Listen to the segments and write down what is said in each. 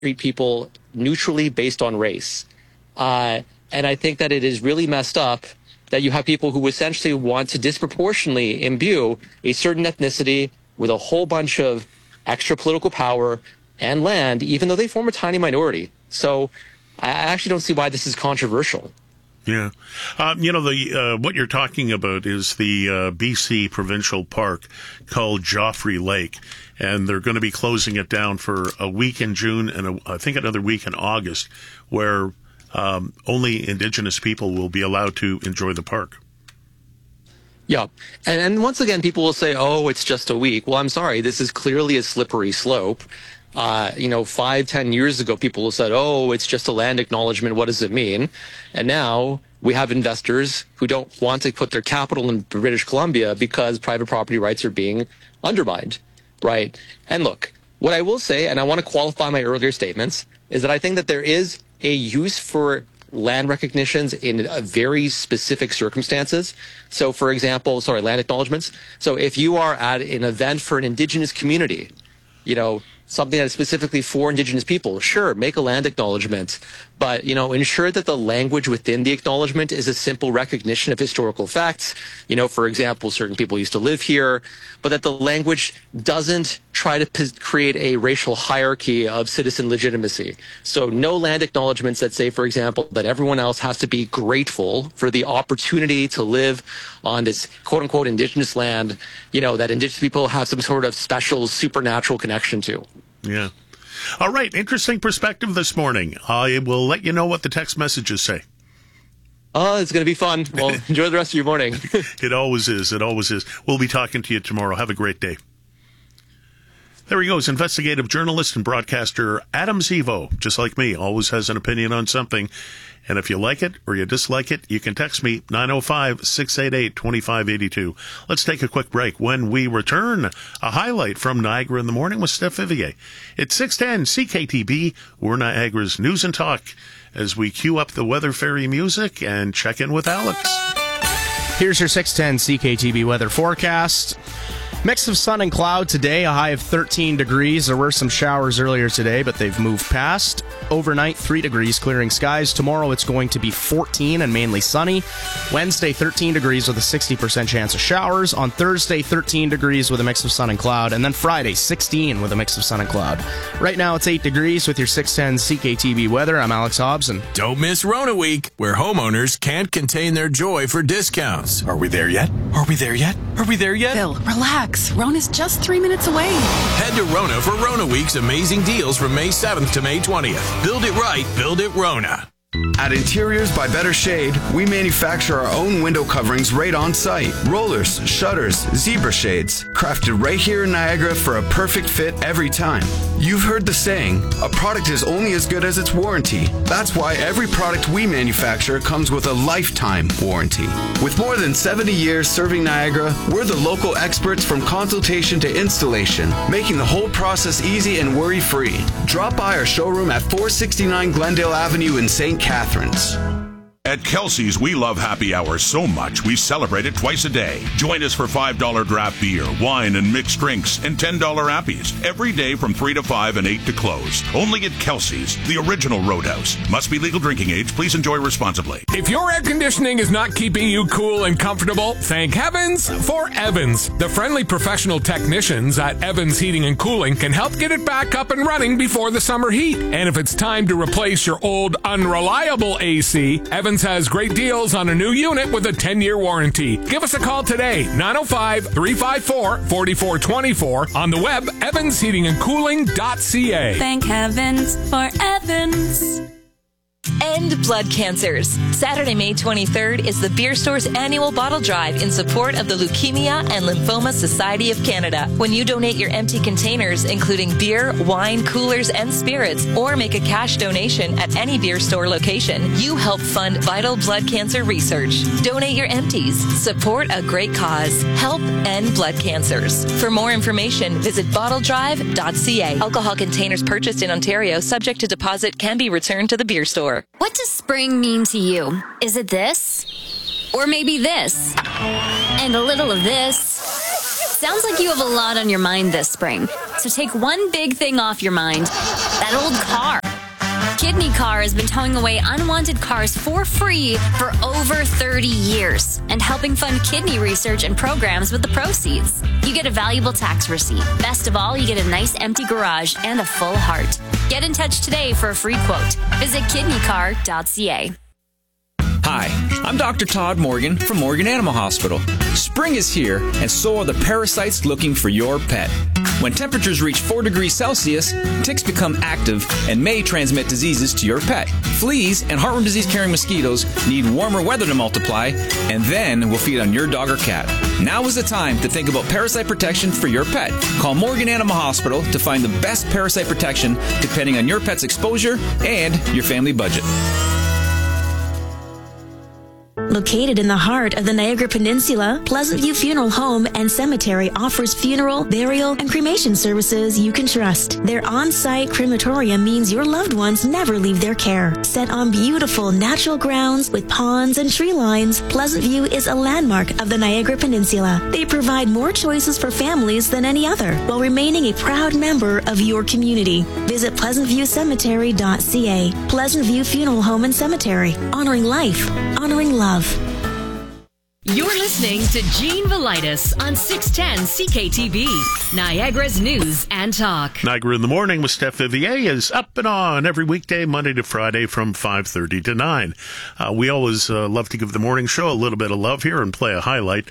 treat people neutrally based on race. And I think that it is really messed up that you have people who essentially want to disproportionately imbue a certain ethnicity with a whole bunch of extra political power and land, even though they form a tiny minority. So I actually don't see why this is controversial. Yeah. What you're talking about is the BC provincial park called Joffre Lake, and they're going to be closing it down for a week in June and I think another week in August, where only Indigenous people will be allowed to enjoy the park. Yeah. And once again, people will say, oh, it's just a week. Well, I'm sorry. This is clearly a slippery slope. 5-10 years ago, people said, oh, it's just a land acknowledgement. What does it mean? And now we have investors who don't want to put their capital in British Columbia because private property rights are being undermined, right? And look, what I will say, and I want to qualify my earlier statements, is that I think that there is a use for land recognitions in very specific circumstances. So, for example, land acknowledgements. So if you are at an event for an Indigenous community, something that is specifically for Indigenous people, sure, make a land acknowledgement, but, ensure that the language within the acknowledgement is a simple recognition of historical facts. For example, certain people used to live here, but that the language doesn't try to create a racial hierarchy of citizen legitimacy. So no land acknowledgements that say, for example, that everyone else has to be grateful for the opportunity to live on this quote unquote Indigenous land, that Indigenous people have some sort of special supernatural connection to. Yeah. All right. Interesting perspective this morning. I will let you know what the text messages say. Oh, it's going to be fun. Well, enjoy the rest of your morning. It always is. It always is. We'll be talking to you tomorrow. Have a great day. There he goes. Investigative journalist and broadcaster Adam Zivo, just like me, always has an opinion on something. And if you like it or you dislike it, you can text me 905-688-2582. Let's take a quick break. When we return, a highlight from Niagara in the Morning with Steph Vivier. It's 610 CKTB. We're Niagara's News and Talk as we cue up the Weather Fairy music and check in with Alex. Here's your 610 CKTB weather forecast. Mix of sun and cloud today, a high of 13 degrees. There were some showers earlier today, but they've moved past. Overnight, 3 degrees, clearing skies. Tomorrow, it's going to be 14 and mainly sunny. Wednesday, 13 degrees with a 60% chance of showers. On Thursday, 13 degrees with a mix of sun and cloud. And then Friday, 16 with a mix of sun and cloud. Right now, it's 8 degrees with your 610 CKTB weather. I'm Alex Hobson. Don't miss Rona Week, where homeowners can't contain their joy for discounts. Are we there yet? Are we there yet? Are we there yet? Bill, relax. Rona's just 3 minutes away. Head to Rona for Rona Week's amazing deals from May 7th to May 20th. Build it right, build it Rona. At Interiors by Better Shade, we manufacture our own window coverings right on site. Rollers, shutters, zebra shades, crafted right here in Niagara for a perfect fit every time. You've heard the saying, a product is only as good as its warranty. That's why every product we manufacture comes with a lifetime warranty. With more than 70 years serving Niagara, we're the local experts from consultation to installation, making the whole process easy and worry-free. Drop by our showroom at 469 Glendale Avenue in St. Catharines. At Kelsey's, we love happy hour so much we celebrate it twice a day. Join us for $5 draft beer, wine, and mixed drinks, and $10 appies every day from 3 to 5 and 8 to close. Only at Kelsey's, the original Roadhouse. Must be legal drinking age. Please enjoy responsibly. If your air conditioning is not keeping you cool and comfortable, thank heavens for Evans. The friendly professional technicians at Evans Heating and Cooling can help get it back up and running before the summer heat. And if it's time to replace your old unreliable AC, Evans has great deals on a new unit with a 10-year warranty. Give us a call today, 905-354-4424, on the web, evansheatingandcooling.ca. Thank heavens for Evans. End blood cancers. Saturday, May 23rd is the Beer Store's annual bottle drive in support of the Leukemia and Lymphoma Society of Canada. When you donate your empty containers, including beer, wine, coolers, and spirits, or make a cash donation at any Beer Store location, you help fund vital blood cancer research. Donate your empties. Support a great cause. Help end blood cancers. For more information, visit bottledrive.ca. Alcohol containers purchased in Ontario, subject to deposit, can be returned to the Beer Store. What does spring mean to you? Is it this? Or maybe this? And a little of this? Sounds like you have a lot on your mind this spring. So take one big thing off your mind. That old car. Kidney Car has been towing away unwanted cars for free for over 30 years and helping fund kidney research and programs with the proceeds. You get a valuable tax receipt. Best of all, you get a nice empty garage and a full heart. Get in touch today for a free quote. Visit kidneycar.ca. Hi, I'm Dr. Todd Morgan from Morgan Animal Hospital. Spring is here, and so are the parasites looking for your pet. When temperatures reach 4 degrees Celsius, ticks become active and may transmit diseases to your pet. Fleas and heartworm disease-carrying mosquitoes need warmer weather to multiply, and then will feed on your dog or cat. Now is the time to think about parasite protection for your pet. Call Morgan Animal Hospital to find the best parasite protection depending on your pet's exposure and your family budget. Located in the heart of the Niagara Peninsula, Pleasant View Funeral Home and Cemetery offers funeral, burial, and cremation services you can trust. Their on-site crematorium means your loved ones never leave their care. Set on beautiful natural grounds with ponds and tree lines, Pleasant View is a landmark of the Niagara Peninsula. They provide more choices for families than any other, while remaining a proud member of your community. Visit pleasantviewcemetery.ca. Pleasant View Funeral Home and Cemetery. Honoring life. Honoring love. You're listening to Gene Velitis on 610 CKTB, Niagara's News and Talk. Niagara in the Morning with Steph Vivier is up and on every weekday, Monday to Friday from 5:30 to 9. We always love to give the morning show a little bit of love here and play a highlight.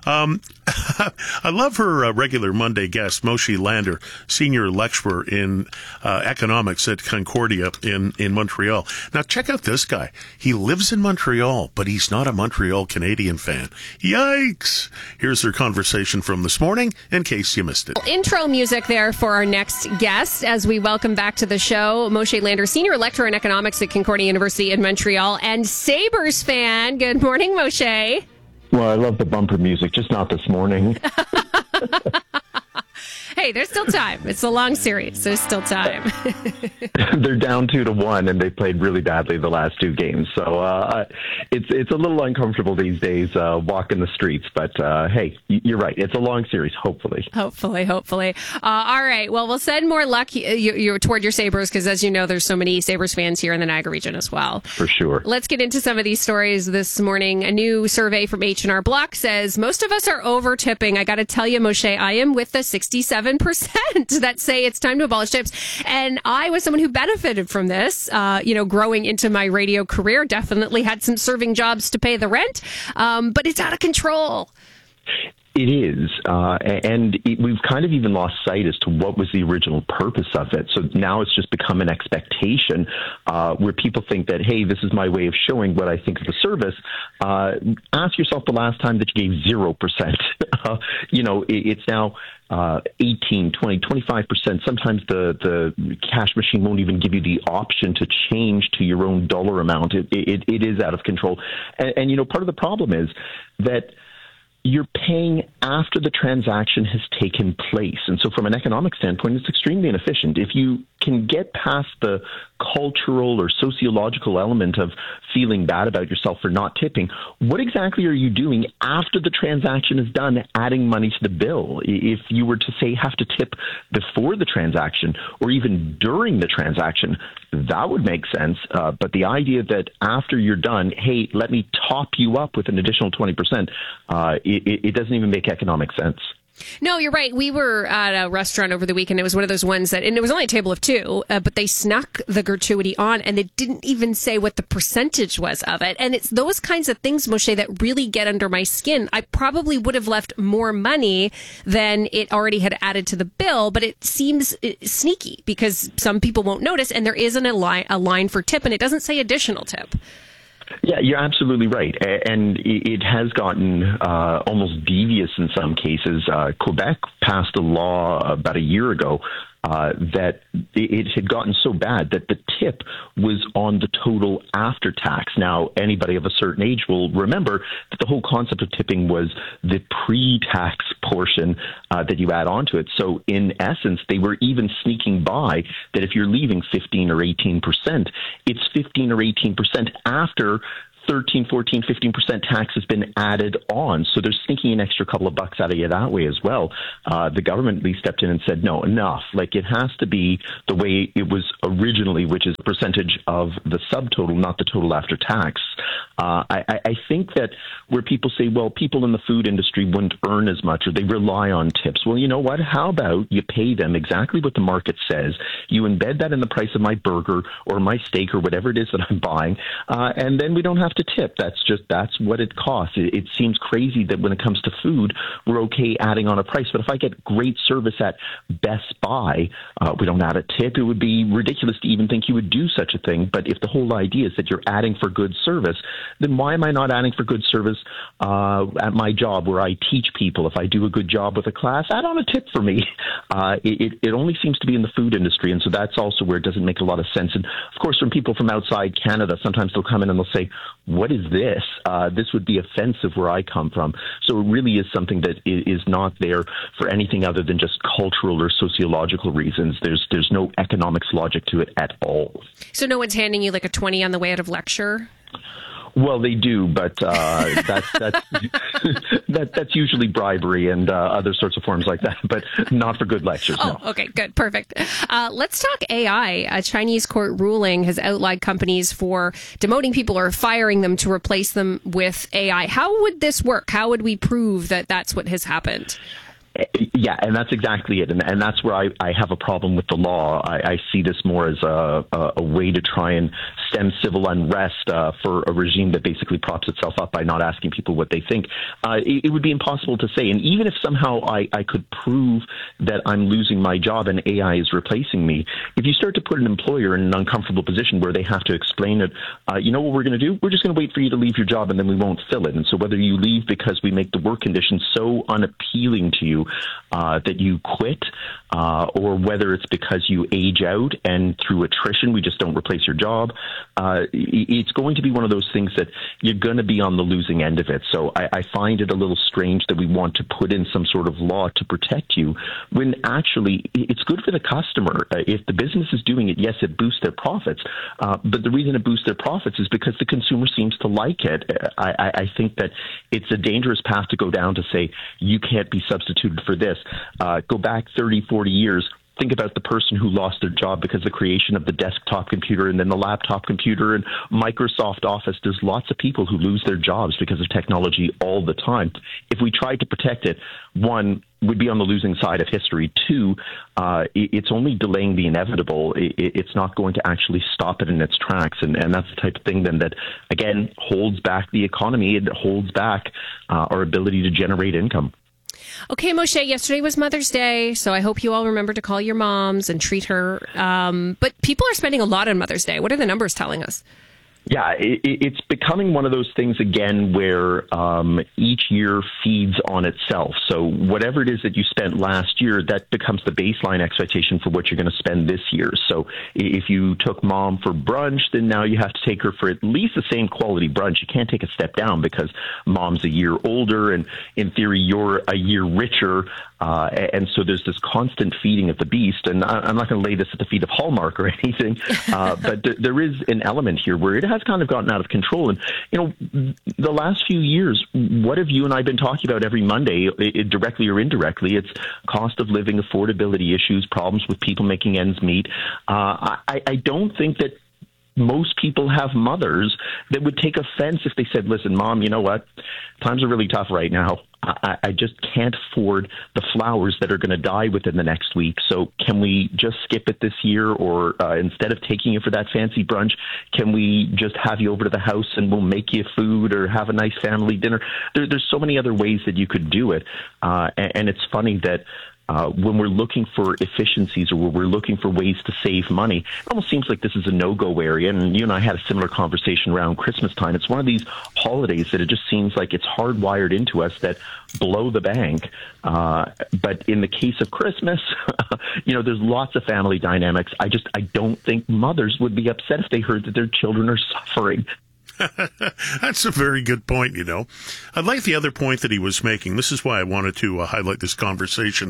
I love her regular Monday guest, Moshe Lander, senior lecturer in economics at Concordia in Montreal. Now, check out this guy. He lives in Montreal, but he's not a Montreal Canadian fan. Yikes! Here's her conversation from this morning, in case you missed it. Intro music there for our next guest as we welcome back to the show Moshe Lander, senior lecturer in economics at Concordia University in Montreal and Sabres fan. Good morning, Moshe. Well, I love the bumper music, just not this morning. Hey, there's still time. It's a long series. There's still time. They're down 2-1, and they played really badly the last two games. So it's a little uncomfortable these days walking the streets. But hey, you're right. It's a long series, hopefully. Hopefully. All right. Well, we'll send more luck toward your Sabres because, as you know, there's so many Sabres fans here in the Niagara region as well. For sure. Let's get into some of these stories this morning. A new survey from H&R Block says most of us are over tipping. I got to tell you, Moshe, I am with the 67% that say it's time to abolish tips. And I was someone who benefited from this, growing into my radio career, definitely had some serving jobs to pay the rent, but it's out of control. It is, and we've kind of even lost sight as to what was the original purpose of it. So now it's just become an expectation where people think that, hey, this is my way of showing what I think of the service. Ask yourself the last time that you gave 0%. It's now 18, 20, 25%. Sometimes the cash machine won't even give you the option to change to your own dollar amount. It is out of control. And part of the problem is that you're paying after the transaction has taken place. And so from an economic standpoint, it's extremely inefficient. If you can get past the cultural or sociological element of feeling bad about yourself for not tipping, what exactly are you doing after the transaction is done, adding money to the bill? If you were to, say, have to tip before the transaction or even during the transaction, that would make sense. But the idea that after you're done, hey, let me top you up with an additional 20%, it doesn't even make economic sense. No, you're right. We were at a restaurant over the weekend. It was one of those ones and it was only a table of two, but they snuck the gratuity on and it didn't even say what the percentage was of it. And it's those kinds of things, Moshe, that really get under my skin. I probably would have left more money than it already had added to the bill, but it seems sneaky because some people won't notice and there isn't a line for tip and it doesn't say additional tip. Yeah, you're absolutely right. And it has gotten almost devious in some cases. Quebec passed a law about a year ago that it had gotten so bad that the tip was on the total after tax. Now, anybody of a certain age will remember that the whole concept of tipping was the pre-tax portion that you add onto it. So in essence, they were even sneaking by that if you're leaving 15 or 18%, it's 15 or 18% after 13, 14, 15% tax has been added on. So they're sneaking an extra couple of bucks out of you that way as well. The government at least stepped in and said, no, enough. Like, it has to be the way it was originally, which is a percentage of the subtotal, not the total after tax. I think that where people say, well, people in the food industry wouldn't earn as much or they rely on tips. Well, you know what? How about you pay them exactly what the market says? You embed that in the price of my burger or my steak or whatever it is that I'm buying, and then we don't have to tip. That's what it costs. It seems crazy that when it comes to food, we're okay adding on a price. But if I get great service at Best Buy, we don't add a tip. It would be ridiculous to even think you would do such a thing. But if the whole idea is that you're adding for good service, then why am I not adding for good service at my job where I teach people? If I do a good job with a class, add on a tip for me. It only seems to be in the food industry, and so that's also where it doesn't make a lot of sense. And of course, from people from outside Canada, sometimes they'll come in and they'll say, what is this? This would be offensive where I come from. So it really is something that is not there for anything other than just cultural or sociological reasons. There's no economics logic to it at all. So no one's handing you like a 20 on the way out of lecture? Well, they do, but that's usually bribery and other sorts of forms like that, but not for good lectures. Oh, no. Okay, good, perfect. Let's talk AI. A Chinese court ruling has outlawed companies for demoting people or firing them to replace them with AI. How would this work? How would we prove that that's what has happened? Yeah, and that's exactly it. And that's where I have a problem with the law. I see this more as a way to try and stem civil unrest for a regime that basically props itself up by not asking people what they think. It would be impossible to say. And even if somehow I could prove that I'm losing my job and AI is replacing me, if you start to put an employer in an uncomfortable position where they have to explain it, you know what we're going to do? We're just going to wait for you to leave your job and then we won't fill it. And so whether you leave because we make the work conditions so unappealing to you that you quit, or whether it's because you age out and through attrition we just don't replace your job, it's going to be one of those things that you're going to be on the losing end of it. So I find it a little strange that we want to put in some sort of law to protect you when actually it's good for the customer. If the business is doing it, yes, it boosts their profits, but the reason it boosts their profits is because the consumer seems to like it. I think that it's a dangerous path to go down to say you can't be substituted for this. Go back 30, 40 years. Think about the person who lost their job because of the creation of the desktop computer and then the laptop computer and Microsoft Office. There's lots of people who lose their jobs because of technology all the time. If we tried to protect it, one, we'd be on the losing side of history. Two, it's only delaying the inevitable. It's not going to actually stop it in its tracks. And that's the type of thing then that, again, holds back the economy. It holds back our ability to generate income. Okay, Moshe, yesterday was Mother's Day, so I hope you all remember to call your moms and treat her. But people are spending a lot on Mother's Day. What are the numbers telling us? Yeah, it's becoming one of those things again where each year feeds on itself. So whatever it is that you spent last year, that becomes the baseline expectation for what you're going to spend this year. So if you took mom for brunch, then now you have to take her for at least the same quality brunch. You can't take a step down because mom's a year older and in theory you're a year richer. And so there's this constant feeding of the beast. And I'm not going to lay this at the feet of Hallmark or anything, but there is an element here where it has kind of gotten out of control. And, you know, the last few years, what have you and I been talking about every Monday, directly or indirectly? It's cost of living, affordability issues, problems with people making ends meet. I don't think that most people have mothers that would take offense if they said, listen, Mom, you know what? Times are really tough right now. I just can't afford the flowers that are going to die within the next week. So can we just skip it this year? Or instead of taking you for that fancy brunch, can we just have you over to the house and we'll make you food or have a nice family dinner? There's so many other ways that you could do it. And it's funny that when we're looking for efficiencies or when we're looking for ways to save money, it almost seems like this is a no-go area. And you and I had a similar conversation around Christmas time. It's one of these holidays that it just seems like it's hardwired into us that blow the bank. But in the case of Christmas, you know, there's lots of family dynamics. I don't think mothers would be upset if they heard that their children are suffering. That's a very good point, you know. I like the other point that he was making. This is why I wanted to highlight this conversation.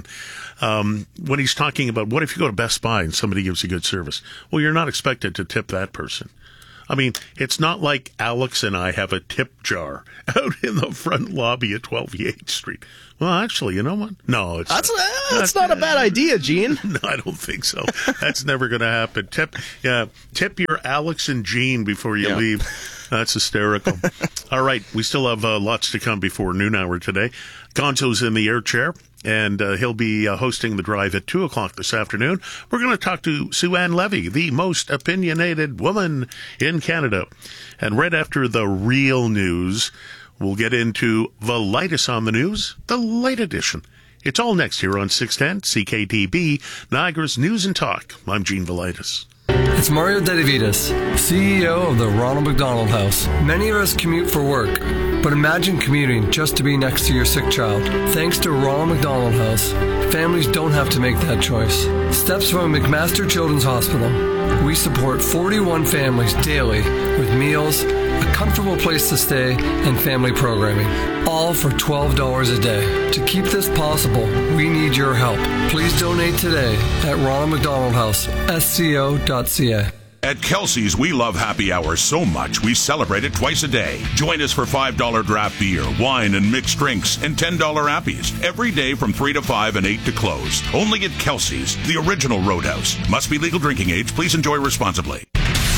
When he's talking about what if you go to Best Buy and somebody gives you good service? Well, you're not expected to tip that person. I mean, it's not like Alex and I have a tip jar out in the front lobby at 12 Yates Street. Well, actually, you know what? No, that's not a bad idea, Gene. No, I don't think so. That's never going to happen. Tip your Alex and Gene before you leave. That's hysterical. All right, we still have lots to come before noon hour today. Gonzo's in the air chair, and he'll be hosting the drive at 2 o'clock this afternoon. We're going to talk to Sue-Ann Levy, the most opinionated woman in Canada. And right after the real news, we'll get into the latest on the news, the late edition. It's all next here on 610 CKTB, Niagara's News and Talk. I'm Gene Velitis. It's Mario Dedivitas, CEO of the Ronald McDonald House. Many of us commute for work, but imagine commuting just to be next to your sick child. Thanks to Ronald McDonald House, families don't have to make that choice. Steps from McMaster Children's Hospital. We support 41 families daily with meals, a comfortable place to stay, and family programming, all for $12 a day. To keep this possible, we need your help. Please donate today at Ronald McDonald House, sco.ca. At Kelsey's, we love happy hour so much, we celebrate it twice a day. Join us for $5 draft beer, wine and mixed drinks, and $10 appies every day from 3 to 5 and 8 to close. Only at Kelsey's, the original Roadhouse. Must be legal drinking age. Please enjoy responsibly.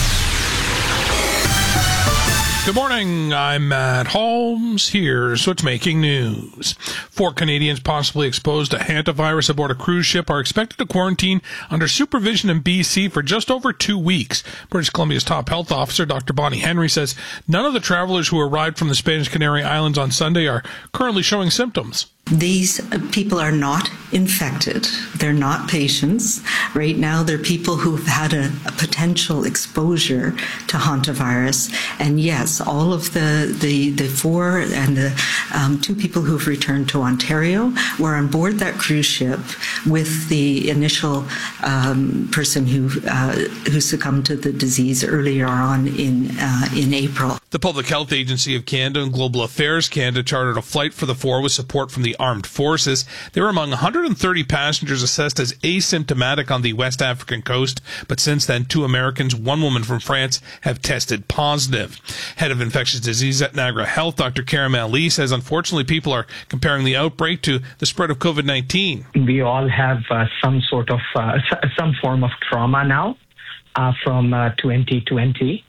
Good morning, I'm Matt Holmes. Here's what's making news. 4 Canadians possibly exposed to hantavirus aboard a cruise ship are expected to quarantine under supervision in BC for just over 2 weeks. British Columbia's top health officer, Dr. Bonnie Henry, says none of the travelers who arrived from the Spanish Canary Islands on Sunday are currently showing symptoms. These people are not infected. They're not patients. Right now, they're people who've had a potential exposure to hantavirus. And yes, all of the 4 and the 2 people who've returned to Ontario were on board that cruise ship with the initial person who succumbed to the disease earlier on in April. The Public Health Agency of Canada and Global Affairs Canada chartered a flight for the 4 with support from the armed forces. They were among 130 passengers assessed as asymptomatic on the West African coast, but since then 2 Americans, 1 woman from France have tested positive. Head of infectious disease at Niagara Health, Dr. Karim Lee, says unfortunately people are comparing the outbreak to the spread of COVID-19. We all have some form of trauma now from 2020.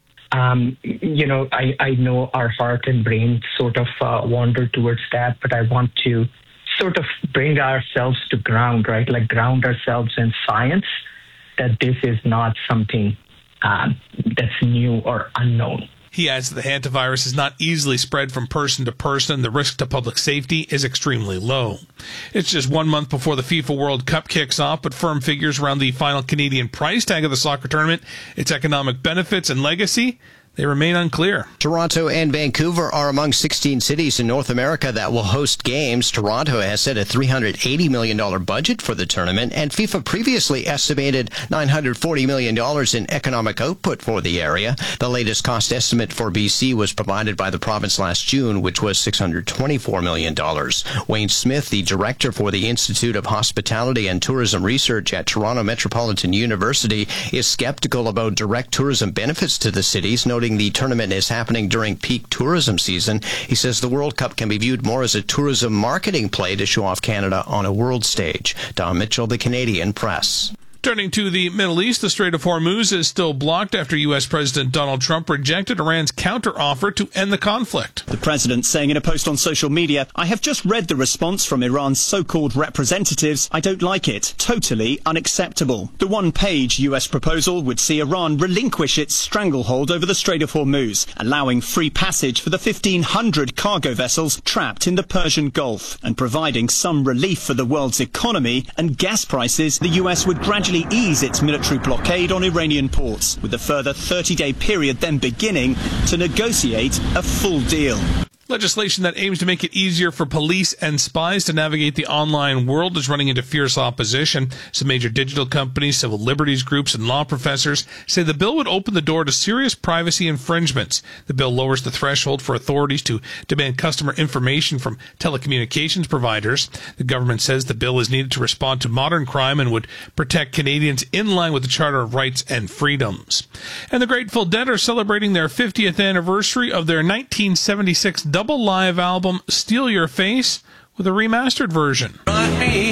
I know our heart and brain sort of wander towards that, but I want to sort of bring ourselves to ground, right? Like ground ourselves in science, that this is not something that's new or unknown. He adds that the hantavirus is not easily spread from person to person. The risk to public safety is extremely low. It's just 1 month before the FIFA World Cup kicks off, but firm figures around the final Canadian price tag of the soccer tournament, its economic benefits and legacy, they remain unclear. Toronto and Vancouver are among 16 cities in North America that will host games. Toronto has set a $380 million budget for the tournament, and FIFA previously estimated $940 million in economic output for the area. The latest cost estimate for BC was provided by the province last June, which was $624 million. Wayne Smith, the director for the Institute of Hospitality and Tourism Research at Toronto Metropolitan University, is skeptical about direct tourism benefits to the cities, noting the tournament is happening during peak tourism season. He says the World Cup can be viewed more as a tourism marketing play to show off Canada on a world stage. Don Mitchell, The Canadian Press. Turning to the Middle East, the Strait of Hormuz is still blocked after U.S. President Donald Trump rejected Iran's counteroffer to end the conflict. The president saying in a post on social media, "I have just read the response from Iran's so-called representatives. I don't like it. Totally unacceptable." The one-page U.S. proposal would see Iran relinquish its stranglehold over the Strait of Hormuz, allowing free passage for the 1,500 cargo vessels trapped in the Persian Gulf, and providing some relief for the world's economy and gas prices. The U.S. would gradually ease its military blockade on Iranian ports, with a further 30-day period then beginning to negotiate a full deal. Legislation that aims to make it easier for police and spies to navigate the online world is running into fierce opposition. Some major digital companies, civil liberties groups, and law professors say the bill would open the door to serious privacy infringements. The bill lowers the threshold for authorities to demand customer information from telecommunications providers. The government says the bill is needed to respond to modern crime and would protect Canadians in line with the Charter of Rights and Freedoms. And the Grateful Dead are celebrating their 50th anniversary of their 1976 double live album Steal Your Face with a remastered version.